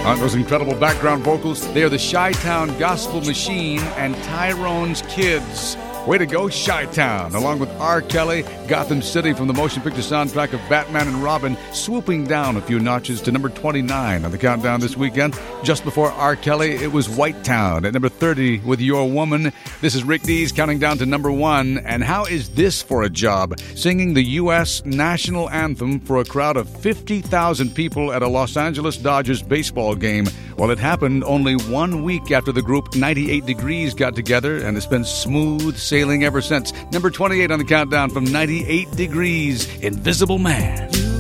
On those incredible background vocals, they are the Chi-Town Gospel Machine and Tyrone's Kids. Way to go, Chi-Town, along with R. Kelly, Gotham City from the motion picture soundtrack of Batman and Robin, swooping down a few notches to number 29 on the countdown this weekend. Just before R. Kelly, it was White Town at number 30 with Your Woman. This is Rick Dees counting down to number 1. And how is this for a job? Singing the U.S. national anthem for a crowd of 50,000 people at a Los Angeles Dodgers baseball game. Well, it happened only 1 week after the group 98 Degrees got together, and it's been smooth sailing ever since. Number 28 on the countdown from 98 Degrees, Invisible Man.